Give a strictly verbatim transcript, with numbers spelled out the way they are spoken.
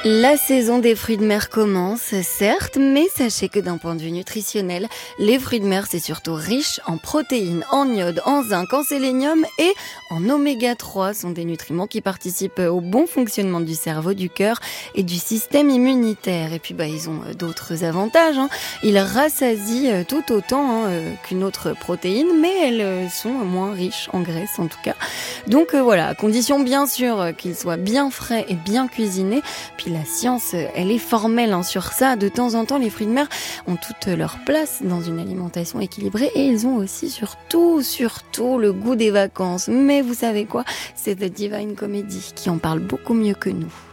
La saison des fruits de mer commence, certes, mais sachez que d'un point de vue nutritionnel, les fruits de mer, c'est surtout riche en protéines, en iode, en zinc, en sélénium et en oméga trois. Ce sont des nutriments qui participent au bon fonctionnement du cerveau, du cœur et du système immunitaire. Et puis, bah, ils ont d'autres avantages, hein. Ils rassasient tout autant hein, qu'une autre protéine, mais elles sont moins riches en graisse, en tout cas. Donc euh, voilà, à condition bien sûr qu'ils soient bien frais et bien cuisinés. Puis la science, elle est formelle hein, sur ça. De temps en temps, les fruits de mer ont toute leur place dans une alimentation équilibrée et ils ont aussi surtout, surtout le goût des vacances. Mais vous savez quoi ? C'est The Divine Comedy qui en parle beaucoup mieux que nous.